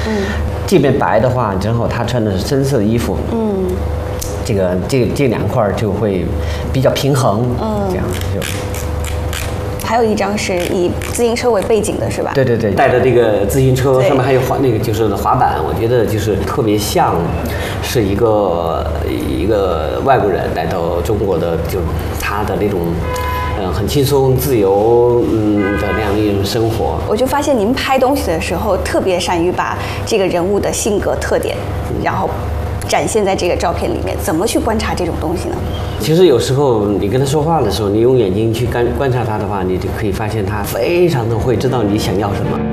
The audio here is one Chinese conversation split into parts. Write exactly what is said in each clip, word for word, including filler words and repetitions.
嗯， 这边白的话，正好他穿的是深色的衣服， 嗯， 这个这这两块就会比较平衡， 嗯， 这样就。 还有一张是以自行车为背景的，是吧？ 对对对，带着这个自行车，上面还有滑那个就是滑板，我觉得就是特别像是一个一个外国人来到中国的，就他的那种。嗯，很轻松、自由，嗯的那样一种生活。 我就发现您拍东西的时候，特别善于把这个人物的性格特点，然后展现在这个照片里面。怎么去观察这种东西呢？ 其实有时候你跟他说话的时候，你用眼睛去观观察他的话，你就可以发现他非常的会知道你想要什么。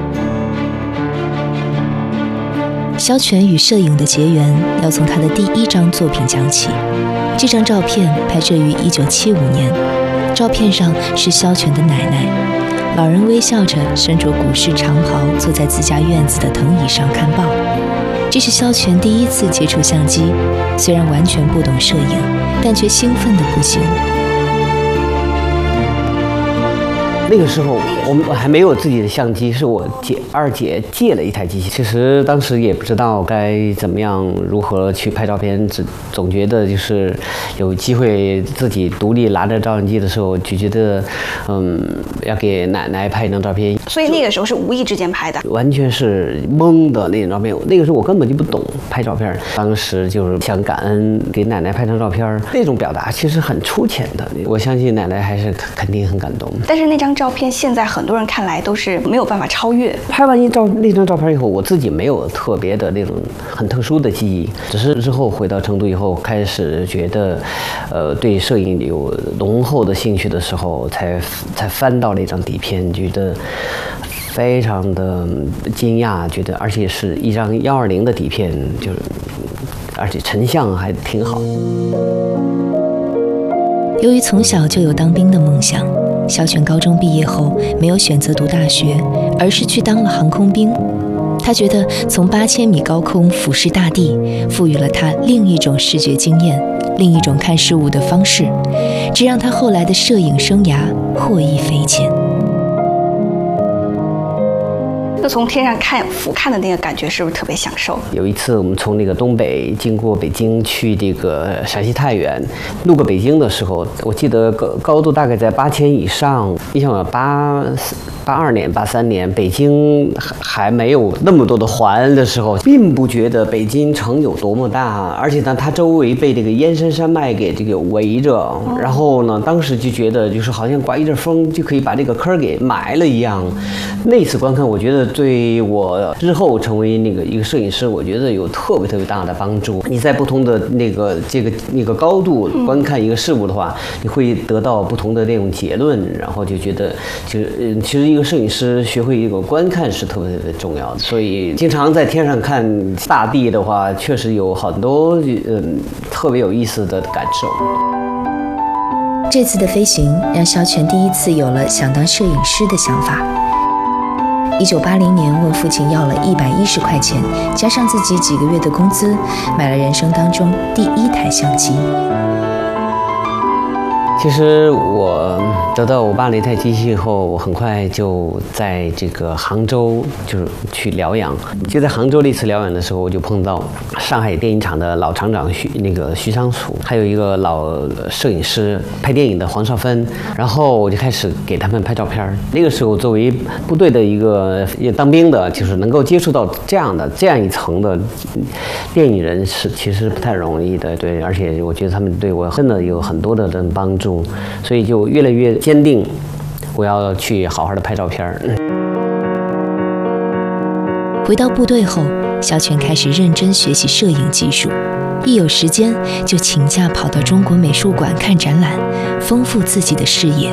萧全与摄影的结缘要从他的第一张作品讲起。这张照片拍摄于一九七五年。照片上是萧全的奶奶，老人微笑着，身着古式长袍，坐在自家院子的藤椅上看报。这是萧全第一次接触相机，虽然完全不懂摄影，但却兴奋得不行。 那个时候我们还没有自己的相机，是我姐二姐借了一台机器。其实当时也不知道该怎么样如何去拍照片，只总觉得就是有机会自己独立拿着照相机的时候，就觉得嗯要给奶奶拍一张照片。 所以那个时候是无意之间拍的， 完全是懵的那种照片。那个时候我根本就不懂拍照片，当时就是想感恩，给奶奶拍张照片，那种表达其实很粗浅的。我相信奶奶还是肯定很感动。 但是那张照片现在很多人看来都是没有办法超越。 拍完一照那张照片以后，我自己没有特别的那种很特殊的记忆，只是之后回到成都以后，开始觉得，呃，对摄影有浓厚的兴趣的时候，才才翻到那张底片，觉得非常的惊讶，觉得而且是一张幺二零的底片，就是而且成像还挺好。 由于从小就有当兵的梦想，萧全高中毕业后没有选择读大学，而是去当了航空兵。他觉得从八千米高空俯视大地，赋予了他另一种视觉经验，另一种看事物的方式，这让他后来的摄影生涯获益匪浅。 就从天上看俯瞰的那个感觉，是不是特别享受？ 有一次我们从那个东北经过北京去这个陕西太原，路过北京的时候，我记得高高度大概在八千以上。你想想，八八二年、八三年，北京还没有那么多的环的时候，并不觉得北京城有多么大，而且呢，它周围被这个燕山山脉给这个围着。然后呢，当时就觉得就是好像刮一阵风就可以把这个坑给埋了一样。那次观看，我觉得对我日后成为那个一个摄影师，我觉得有特别特别大的帮助。你在不同的那个这个那个高度观看一个事物的话，你会得到不同的那种结论，然后就觉得就嗯，其实一个摄影师学会一个观看是特别特别重要的。所以经常在天上看大地的话，确实有很多嗯特别有意思的感受。 这次的飞行让萧全第一次有了想当摄影师的想法。一九八零年问父亲要了一百一十块钱，加上自己几个月的工资，买了人生当中第一台相机。 其实我得到我爸那台机器以后，我很快就在这个杭州就是去疗养。就在杭州那次疗养的时候，我就碰到上海电影厂的老厂长徐那个徐昌楚，还有一个老摄影师拍电影的黄少芬，然后我就开始给他们拍照片。那个时候作为部队的一个也当兵的，就是能够接触到这样的这样一层的电影人是其实不太容易的，对，而且我觉得他们对我真的有很多的人帮助。所以就越来越坚定，我要去好好的拍照片。 回到部队后，萧全开始认真学习摄影技术，一有时间就请假跑到中国美术馆看展览，丰富自己的视野。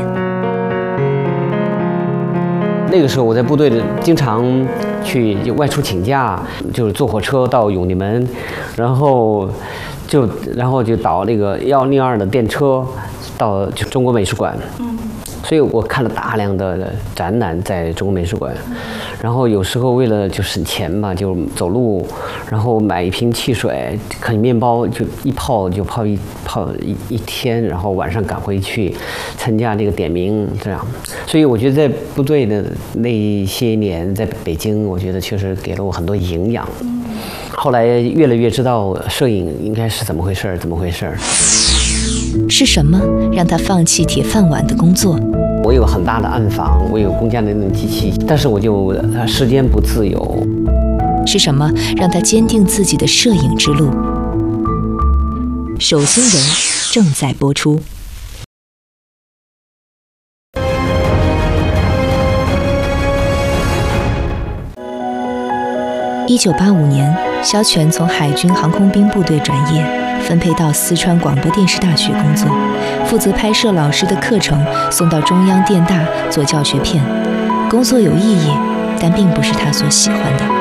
那个时候我在部队的，经常去外出请假，就是坐火车到永定门，然后就然后就倒那个幺零二的电车到就中国美术馆。嗯，所以我看了大量的展览在中国美术馆， 然后有时候为了就省钱嘛，就走路，然后买一瓶汽水，啃面包，就一泡就泡一泡一一天，然后晚上赶回去参加这个点名，这样。所以我觉得在部队的那些年，在北京，我觉得确实给了我很多营养。后来越来越知道摄影应该是怎么回事儿，怎么回事儿。 是什么让他放弃铁饭碗的工作？ 我有很大的暗房，我有公家的那种机器，但是我就时间不自由。 是什么让他坚定自己的摄影之路？手心人正在播出。一九八五年，萧全从海军航空兵部队转业，分配到四川广播电视大学工作，负责拍摄老师的课程，送到中央电大做教学片。工作有意义，但并不是他所喜欢的。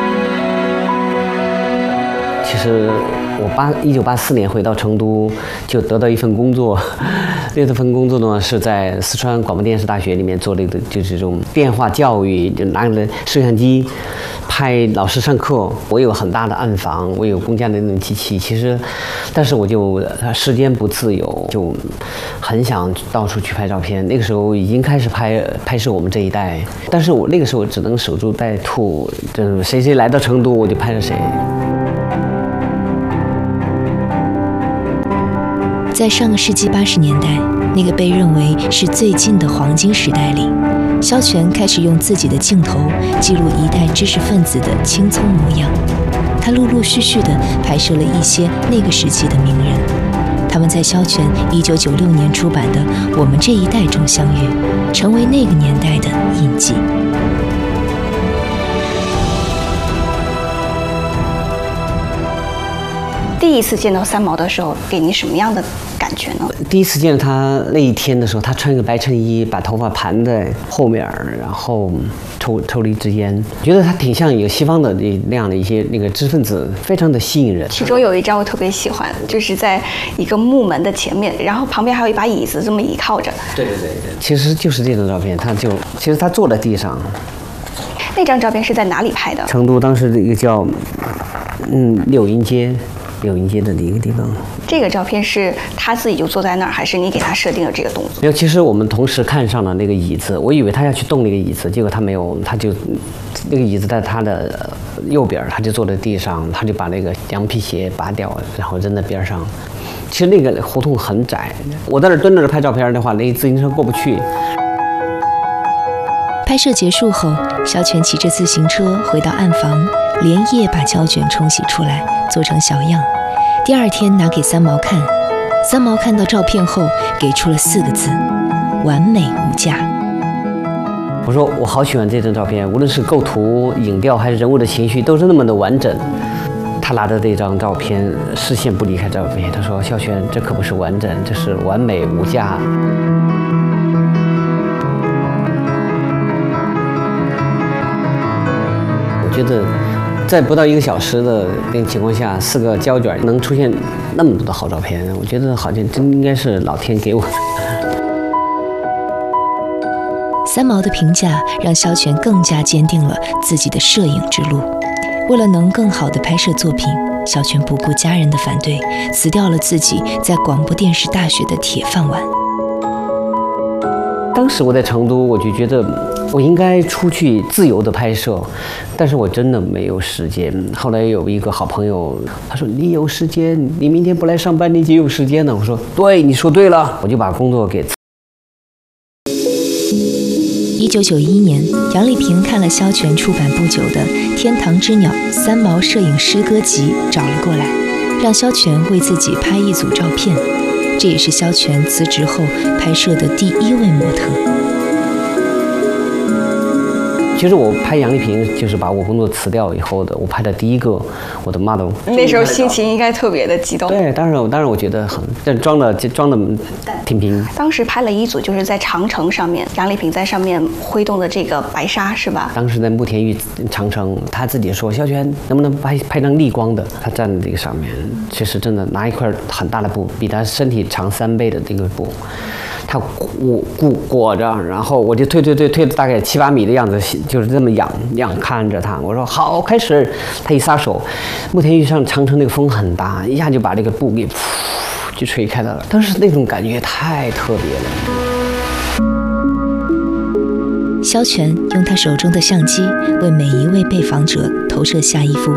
其实我八一九八四年回到成都，就得到一份工作。这份工作呢是在四川广播电视大学里面做了一个就是这种电话教育，就拿着摄像机拍老师上课。我有很大的暗房，我有公家的那种机器。其实，但是我就时间不自由，就很想到处去拍照片。那个时候已经开始拍拍摄我们这一代，但是我那个时候只能守株待兔，就是谁谁来到成都我就拍着谁。 在上个世纪八十年代，那个被认为是最近的黄金时代里，萧全开始用自己的镜头记录一代知识分子的青葱模样。他陆陆续续地拍摄了一些那个时期的名人，他们在萧全一九九六年出版的《我们这一代》中相遇，成为那个年代的印记。 第一次见到三毛的时候，给你什么样的感觉呢？ 第一次见到他那一天的时候，他穿一个白衬衣，把头发盘在后面，然后抽抽了一支烟，觉得他挺像一个西方的那样的一些那个知识分子，非常的吸引人。 其中有一张我特别喜欢，就是在一个木门的前面，然后旁边还有一把椅子，这么倚靠着。 对对对对，其实就是这张照片，他就其实他坐在地上。 那张照片是在哪里拍的？ 成都当时的一个叫嗯柳荫街。柳荫街的一个地方。 这个照片是他自己就坐在那儿，还是你给他设定了这个动作？ 没有，其实我们同时看上了那个椅子，我以为他要去动那个椅子，结果他没有，他就那个椅子在他的右边，他就坐在地上，他就把那个羊皮鞋拔掉，然后扔在边上。其实那个胡同很窄，我在那蹲着拍照片的话，那自行车过不去。 拍摄结束后，萧全骑着自行车回到暗房，连夜把胶卷冲洗出来，做成小样。第二天拿给三毛看，三毛看到照片后，给出了四个字：完美无价。 我说我好喜欢这张照片，无论是构图、影调还是人物的情绪，都是那么的完整。他拿着这张照片，视线不离开照片，他说：“萧全，这可不是完整，这是完美无价。”我觉得，在不到一个小时的那个情况下，四个胶卷能出现那么多的好照片，我觉得好像真应该是老天给我的。 三毛的评价让萧全更加坚定了自己的摄影之路。为了能更好地拍摄作品，萧全不顾家人的反对，辞掉了自己在广播电视大学的铁饭碗。 当时我在成都，我就觉得我应该出去自由的拍摄，但是我真的没有时间。后来有一个好朋友，他说：“你有时间，你明天不来上班，你就有时间了。”我说：“对，你说对了。”我就把工作给辞。 一九九一年，杨丽萍看了萧全出版不久的《天堂之鸟》三毛摄影诗歌集，找了过来，让萧全为自己拍一组照片。这也是萧全辞职后拍摄的第一位模特。 其实我拍杨丽萍，就是把我工作辞掉以后的，我拍的第一个我的 model。 那时候心情应该特别的激动。 对，当然，当然我觉得很，但装的装的挺平。 当时拍了一组，就是在长城上面，杨丽萍在上面挥动的这个白纱，是吧？ 当时在慕田峪长城，他自己说：“萧全，能不能拍拍张逆光的？”他站在这个上面，其实真的拿一块很大的布，比他身体长三倍的这个布。 他裹裹裹着，然后我就推推推推了大概七八米的样子，就是这么仰仰看着他。我说好，开始。他一撒手，慕田峪上长城那个风很大，一下就把这个布给噗就吹开了。当时那种感觉太特别了。 萧全用他手中的相机为每一位被访者投射下一幅